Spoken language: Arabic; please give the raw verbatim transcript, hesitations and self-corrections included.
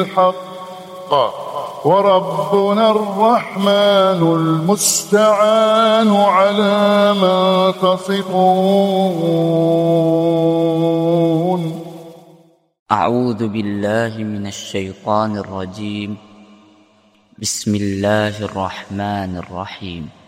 الحق وربنا الرحمن المستعان على ما تصفون. أعوذ بالله من الشيطان الرجيم. بسم الله الرحمن الرحيم.